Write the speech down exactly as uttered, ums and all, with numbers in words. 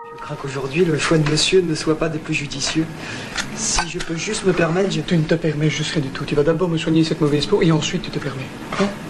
Je crains qu'aujourd'hui, le choix de monsieur ne soit pas des plus judicieux. Si je peux juste me permettre, je... Tu ne te permets juste rien du tout. Tu vas d'abord me soigner cette mauvaise peau et ensuite tu te permets. Hein?